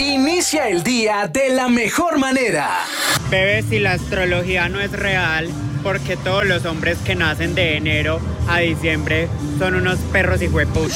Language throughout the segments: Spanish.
Inicia el día de la mejor manera. Bebé, si la astrología no es real, porque todos los hombres que nacen de enero a diciembre son unos perros hijueput.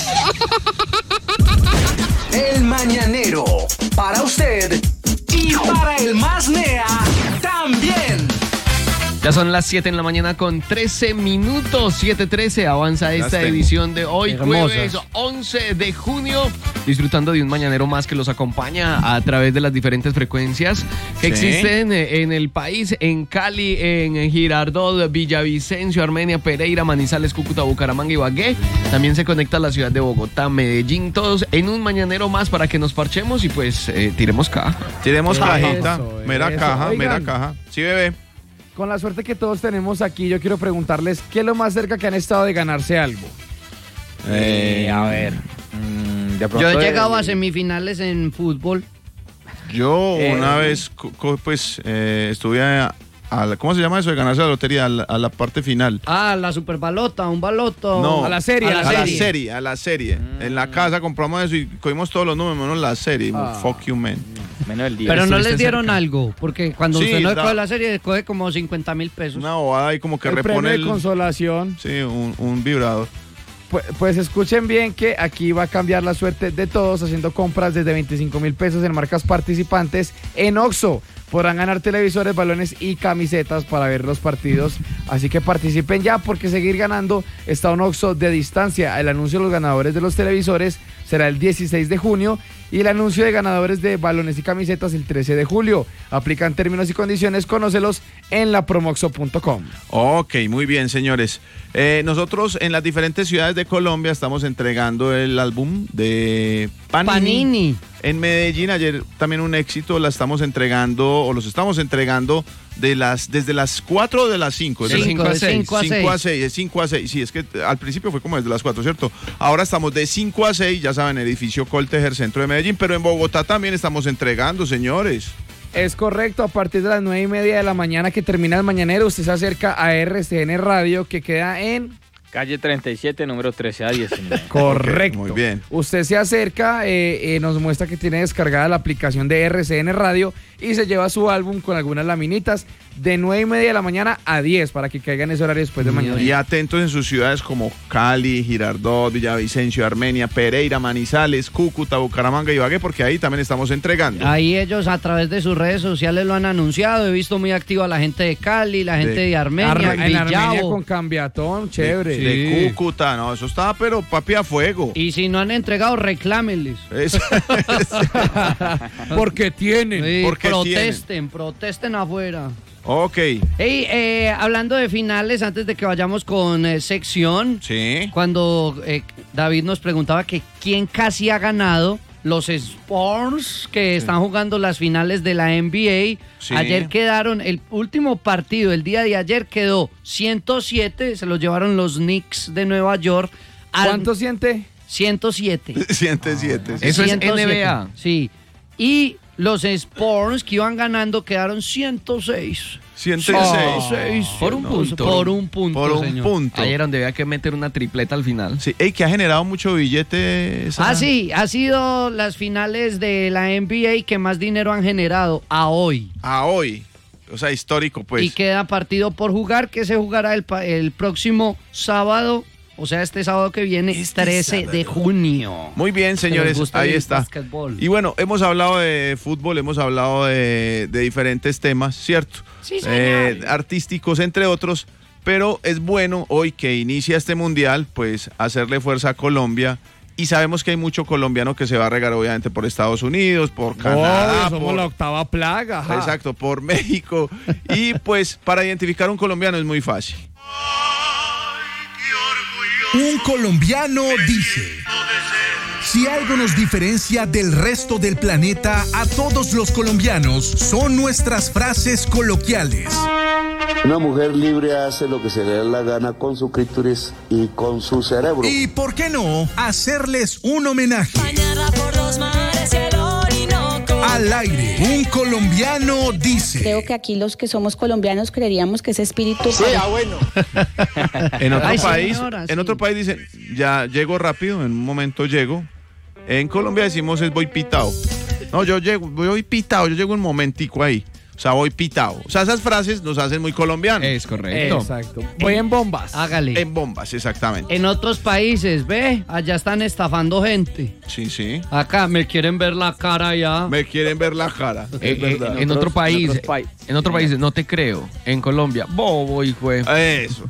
El Mañanero, para usted y para el más nea también. Ya son las 7 en la mañana con 13 minutos, 7:13, avanza esta edición de hoy, jueves 11 de junio, disfrutando de un mañanero más que los acompaña a través de las diferentes frecuencias que existen en el país, en Cali, en Girardot, Villavicencio, Armenia, Pereira, Manizales, Cúcuta, Bucaramanga y Ibagué. También se conecta a la ciudad de Bogotá, Medellín, todos en un mañanero más para que nos parchemos y pues tiremos caja. Tiremos cajita, mera caja. Sí, bebé. Con la suerte que todos tenemos aquí, yo quiero preguntarles, ¿qué es lo más cerca que han estado de ganarse algo? A ver. Yo he llegado a semifinales en fútbol. Yo una vez, pues, estuve a ¿cómo se llama eso de ganarse la lotería? A la parte final. La superbalota, un baloto. No, a la serie. A la serie. En la casa compramos eso y cogimos todos los números menos la serie. Fuck you, man. Menos el día. Pero no les dieron algo, porque cuando Sí, usted no coge la serie, coge como 50,000 pesos. Una bobada ahí como que el repone premio de consolación. Sí, un vibrador. Pues escuchen bien que aquí va a cambiar la suerte de todos haciendo compras desde 25,000 pesos en marcas participantes en Oxxo. Podrán ganar televisores, balones y camisetas para ver los partidos. Así que participen ya porque seguir ganando está un Oxxo de distancia. El anuncio de los ganadores de los televisores será el 16 de junio y el anuncio de ganadores de balones y camisetas el 13 de julio. Aplican términos y condiciones, conócelos en lapromoxo.com. Ok, muy bien, señores. Nosotros en las diferentes ciudades de Colombia estamos entregando el álbum de Panini. En Medellín ayer también un éxito, los estamos entregando desde las 4 o de las 5. De 5 a 6. 5 a 6. Sí, es que al principio fue como desde las 4, ¿cierto? Ahora estamos de 5 a 6, ya saben, edificio Coltejer, centro de Medellín, pero en Bogotá también estamos entregando, señores. Es correcto, a partir de las 9:30 de la mañana que termina el mañanero, usted se acerca a RCN Radio, que queda en calle 37, número 13A19. Correcto. Okay, muy bien. Usted se acerca, nos muestra que tiene descargada la aplicación de RCN Radio y se lleva su álbum con algunas laminitas de 9:30 de la mañana a 10 para que caiga en ese horario después de mañana. Y atentos en sus ciudades como Cali, Girardot, Villavicencio, Armenia, Pereira, Manizales, Cúcuta, Bucaramanga y Ibagué, porque ahí también estamos entregando. Ahí ellos a través de sus redes sociales lo han anunciado. He visto muy activa la gente de Cali, la gente de Armenia, en Armenia con Cambiatón, chévere. De Cúcuta, no, eso estaba pero papi a fuego. Y si no han entregado, reclámenles. Porque tienen. Sí, porque protesten afuera. Ok. Hey, hablando de finales, antes de que vayamos con sección, cuando David nos preguntaba que quién casi ha ganado, los Spurs que están jugando las finales de la NBA, ayer quedaron, el último partido, el día de ayer quedó 107, se los llevaron los Knicks de Nueva York. ¿Cuánto siente? 107. 107. Eso 107. Es NBA. Sí. Y los Spurs que iban ganando quedaron 106. 106. Por un punto. punto. Ayer donde había que meter una tripleta al final. Sí, que ha generado mucho billete. Sí, ha sido las finales de la NBA que más dinero han generado a hoy. O sea, histórico, pues. Y queda partido por jugar que se jugará el próximo sábado. O sea, este sábado que viene, 13 de junio. Muy bien, señores, ahí está. Basquetbol. Y bueno, hemos hablado de fútbol, hemos hablado de diferentes temas, ¿cierto? Sí, señor. Artísticos, entre otros, pero es bueno hoy que inicia este mundial, pues hacerle fuerza a Colombia. Y sabemos que hay mucho colombiano que se va a regar, obviamente, por Estados Unidos, por Canadá. Somos la octava plaga. Ajá. Exacto, por México. Y pues para identificar un colombiano es muy fácil. Un colombiano dice: si algo nos diferencia del resto del planeta, a todos los colombianos, son nuestras frases coloquiales. Una mujer libre hace lo que se le da la gana con su clítoris y con su cerebro. Y por qué no hacerles un homenaje. Bañada por los mares y el Orinoco. Al aire, un colombiano dice. Creo que aquí los que somos colombianos creeríamos que ese espíritu. Sí, bueno. En otro país dicen, ya llego rápido, en un momento llego. En Colombia decimos es voy pitao. No, voy pitado, yo llego un momentico ahí. O sea, voy pitado. O sea, esas frases nos hacen muy colombianos. Es correcto. Exacto. Voy en bombas. Hágale. En bombas, exactamente. En otros países, ve, allá están estafando gente. Sí. Acá me quieren ver la cara ya. Me quieren ver la cara. Es verdad. En otro país, no te creo. En Colombia, bobo, hijo de... Eso.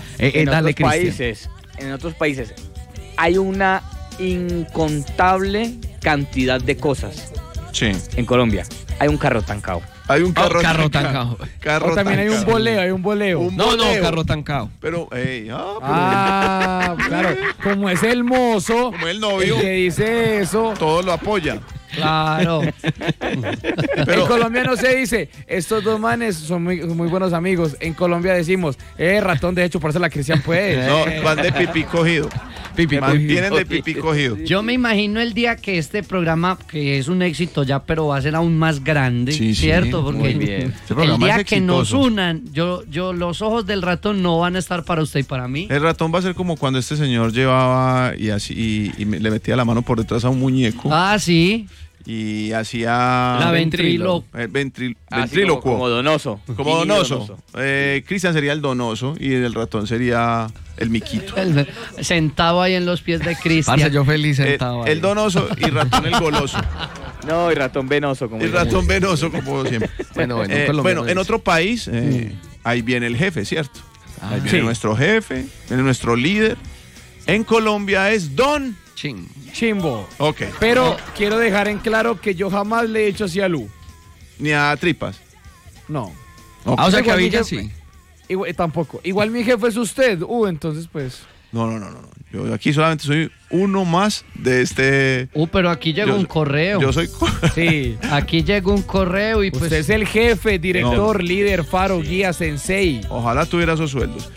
En otros países hay una incontable cantidad de cosas. Sí. En Colombia hay un carro tancado. Hay un carro tancado. También hay un voleo, No, carro tancado. Pero, claro, como es el mozo, como el novio, el que dice eso, todo lo apoya. Claro. Pero en Colombia no se dice, estos dos manes son muy buenos amigos. En Colombia decimos, ratón, de hecho, por eso la Cristian puede. No, van de pipí cogido. Mantienen de pipí cogido. Yo me imagino el día que este programa, que es un éxito ya, pero va a ser aún más grande, ¿cierto? Porque muy bien. El día que nos unan, yo los ojos del ratón no van a estar para usted y para mí. El ratón va a ser como cuando este señor llevaba y le metía la mano por detrás a un muñeco. Ah, sí. Y hacía... La ventrílocuo. Ventrílocuo. Como donoso. Como donoso. Cristian sería el donoso y el ratón sería el miquito. Sentado ahí en los pies de Cristian. Parce, yo feliz sentado el donoso y ratón el goloso. No, y ratón venoso. Como siempre. Bueno, en otro país, ahí viene el jefe, ¿cierto? Ahí viene nuestro jefe, viene nuestro líder. En Colombia es Don... Chimbo. Ok. Pero quiero dejar en claro que yo jamás le he hecho así a Lu. Ni a tripas. No. O sea que a Villa sí. Tampoco. Igual mi jefe es usted. Entonces pues... No. Yo aquí solamente soy uno más de este... pero aquí llegó un correo. Yo soy... Sí. Aquí llegó un correo y pues... Usted es el jefe, director, líder, faro, guía, sensei. Ojalá tuviera esos sueldos.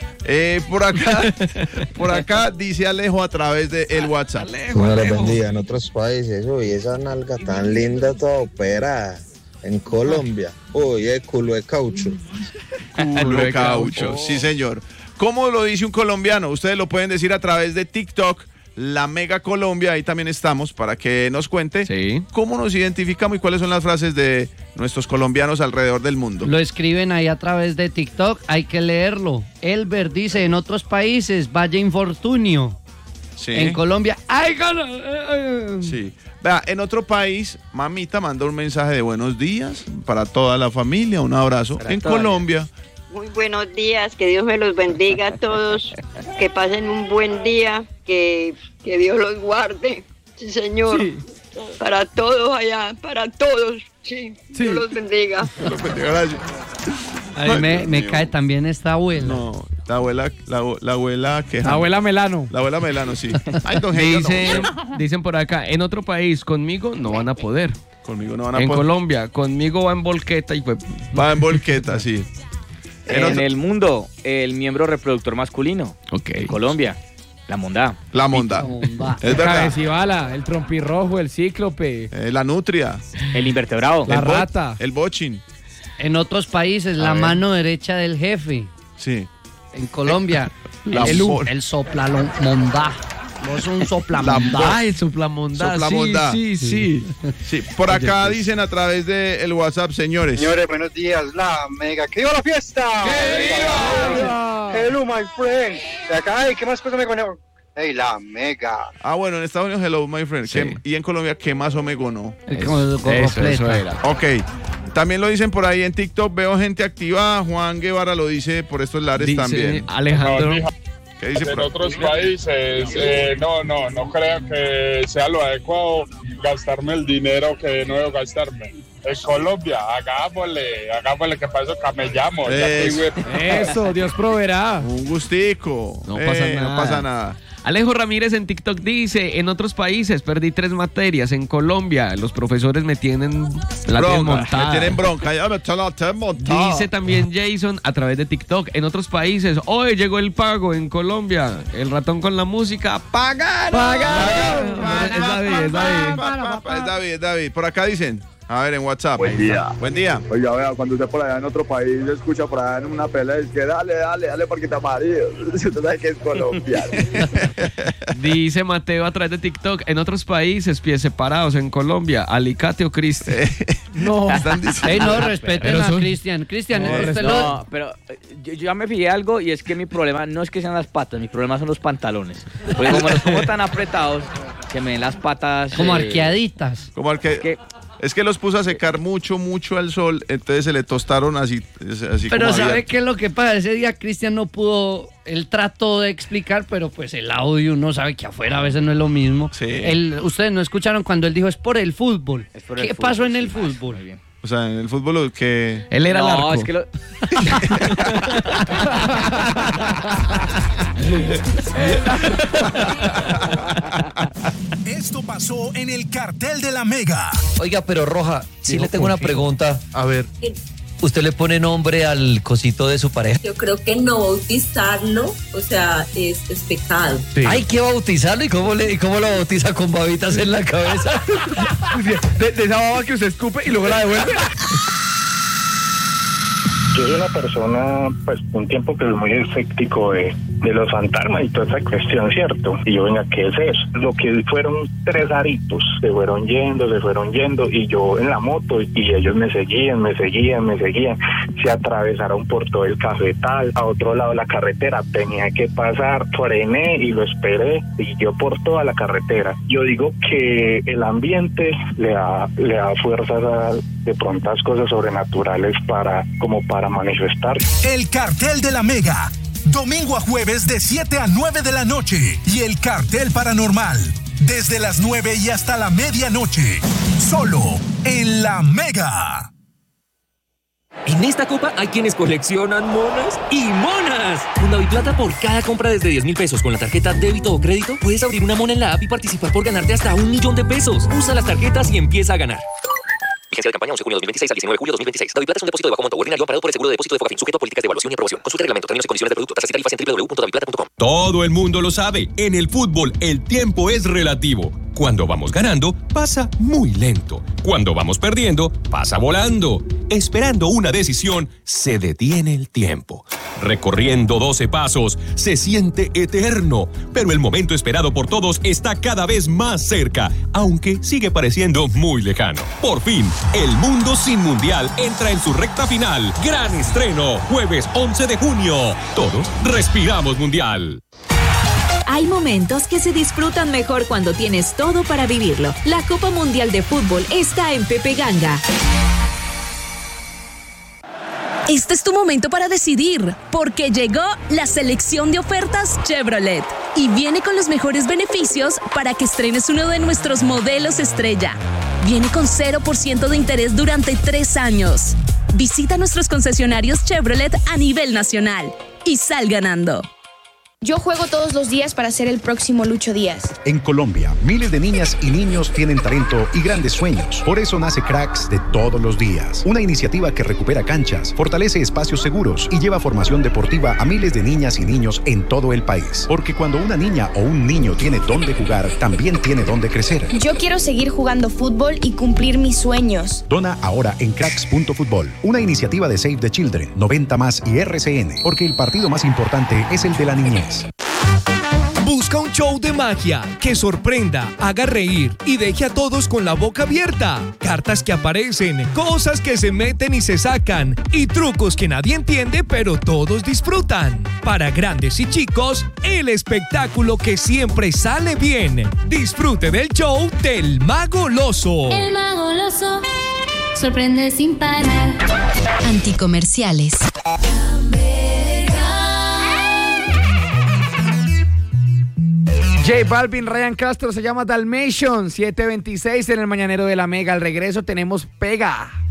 Por acá dice Alejo a través de el WhatsApp. Dios les bendiga. En otros países, esa nalga tan linda, toda operada. En Colombia, el culo de caucho. Culo de caucho, sí señor. ¿Cómo lo dice un colombiano? Ustedes lo pueden decir a través de TikTok, La Mega Colombia, ahí también estamos para que nos cuente cómo nos identificamos y cuáles son las frases de nuestros colombianos alrededor del mundo. Lo escriben ahí a través de TikTok, hay que leerlo. Elber dice, en otros países, vaya infortunio. Sí. En Colombia, ¡ay, gana! Sí. Vea, en otro país, mamita manda un mensaje de buenos días para toda la familia, un abrazo. En Colombia... Muy buenos días, que Dios me los bendiga a todos, que pasen un buen día, que Dios los guarde, sí señor, para todos allá, para todos, Dios los bendiga. A mí me cae también esta abuela. No, la abuela que... La abuela Melano. La abuela Melano, sí. Ay, dicen por acá, en otro país, conmigo no van a poder. Conmigo no van a poder. En Colombia, conmigo va en volqueta y pues... Va en volqueta, sí. En el mundo, el miembro reproductor masculino. En Colombia, la mondá. La mondá. Es verdad. Cabecibala, el trompirrojo, el cíclope. La nutria. El invertebrado. La rata. El bochin. En otros países, la mano derecha del jefe. Sí. En Colombia, el soplamondá. Vos un soplamondá. El soplamondá. Sí. Por acá dicen a través del WhatsApp, señores. Señores, buenos días. La Mega. ¡Que viva la fiesta! ¡Que viva! Hello, my friend. De acá, ¿qué más cosas me conozco? Hey, La Mega. Bueno, en Estados Unidos, hello, my friend. Sí. Y en Colombia, ¿qué más o me gonó? Eso era. Ok. También lo dicen por ahí en TikTok. Veo gente activa. Juan Guevara lo dice por estos lares también. Alejandro. ¿Qué dice en otros países, no creo que sea lo adecuado gastarme el dinero que no debo gastarme. En Colombia, hagámosle que para eso camellamos. Eso, Dios proveerá. Un gustico. No pasa nada. Alejo Ramírez en TikTok dice, en otros países perdí 3 materias, en Colombia los profesores me tienen la tez montada. Me tienen bronca, ya me echan la tez montada. Dice también Jason a través de TikTok, en otros países, hoy llegó el pago, en Colombia, el ratón con la música, ¡pagaron! Es David. Por acá dicen, A ver, en WhatsApp. Buen día. Buen día. Oiga, vea, cuando usted por allá en otro país escucha por allá en una pelea, es que dale, porque te amarillo. Usted sabe que es colombiano. Dice Mateo a través de TikTok, en otros países, pies separados, en Colombia, Alicate o Cristian. No, no, respeten a Cristian. Cristian, pero yo ya me fijé algo y es que mi problema no es que sean las patas, mi problema son los pantalones. Porque como los pongo tan apretados, que me den las patas... Como arqueaditas. Es que los puso a secar mucho al sol, entonces se le tostaron así pero como ¿sabe abierto. qué es lo que pasa? Ese día Cristian no pudo, él trató de explicar, pero pues el audio uno sabe que afuera a veces no es lo mismo. Sí. Ustedes no escucharon cuando él dijo es por el fútbol. ¿Qué pasó en el fútbol? Muy bien. O sea, en el fútbol que... Él era el arco. No, es que Esto pasó en el cartel de la Mega. Oiga, pero Roja, sí le tengo una pregunta. A ver. ¿Usted le pone nombre al cosito de su pareja? Yo creo que no bautizarlo, o sea, es pecado. Sí. Hay que bautizarlo. ¿Y cómo lo bautiza? ¿Con babitas en la cabeza? de esa baba que usted escupe y luego la devuelve. Yo soy una persona, pues, un tiempo que es muy escéptico de los fantasmas y toda esa cuestión, ¿cierto? Y yo, venga, ¿qué es eso? Lo que fueron 3 aritos, se fueron yendo, y yo en la moto, y ellos me seguían, se atravesaron por todo el cafetal, a otro lado de la carretera, tenía que pasar, frené y lo esperé, y yo por toda la carretera. Yo digo que el ambiente le da fuerzas de prontas cosas sobrenaturales para manifestar. El cartel de la Mega. Domingo a jueves de 7 a 9 de la noche. Y el cartel paranormal. Desde las 9 y hasta la medianoche. Solo en la Mega. En esta copa hay quienes coleccionan monas y monas. Con DaviPlata, por cada compra desde 10,000 pesos con la tarjeta débito o crédito, puedes abrir una mona en la app y participar por ganarte hasta 1,000,000 de pesos. Usa las tarjetas y empieza a ganar. Vigencia de campaña 11 de junio 2026 al 19 de julio 2026. DaviPlata es un depósito de bajo monto ordinario amparado por el seguro de depósito de Fogafín, sujeto a políticas de evaluación y aprobación. Consulta reglamento, términos y condiciones de producto, tasas y tarifas en www.daviplata.com. Todo el mundo lo sabe. En el fútbol, el tiempo es relativo. Cuando vamos ganando, pasa muy lento. Cuando vamos perdiendo, pasa volando. Esperando una decisión, se detiene el tiempo. Recorriendo 12 pasos, se siente eterno. Pero el momento esperado por todos está cada vez más cerca, aunque sigue pareciendo muy lejano. Por fin, el mundo sin mundial entra en su recta final. Gran estreno, jueves 11 de junio. Todos respiramos mundial. Hay momentos que se disfrutan mejor cuando tienes todo para vivirlo. La Copa Mundial de Fútbol está en Pepe Ganga. Este es tu momento para decidir, porque llegó la selección de ofertas Chevrolet y viene con los mejores beneficios para que estrenes uno de nuestros modelos estrella. Viene con 0% de interés durante 3 años. Visita nuestros concesionarios Chevrolet a nivel nacional y sal ganando. Yo juego todos los días para ser el próximo Lucho Díaz. En Colombia, miles de niñas y niños tienen talento y grandes sueños. Por eso nace Cracks de todos los días. Una iniciativa que recupera canchas, fortalece espacios seguros y lleva formación deportiva a miles de niñas y niños en todo el país. Porque cuando una niña o un niño tiene dónde jugar, también tiene dónde crecer. Yo quiero seguir jugando fútbol y cumplir mis sueños. Dona ahora en cracks.futbol. Una iniciativa de Save the Children, 90+ y RCN. Porque el partido más importante es el de la niñez. Busca un show de magia que sorprenda, haga reír y deje a todos con la boca abierta. Cartas que aparecen, cosas que se meten y se sacan y trucos que nadie entiende pero todos disfrutan. Para grandes y chicos, el espectáculo que siempre sale bien. Disfrute del show del Mago Loso. El Mago Loso sorprende sin parar. Anticomerciales. J Balvin, Ryan Castro, se llama Dalmatian, 7:26 en el Mañanero de la Mega. Al regreso tenemos Pega.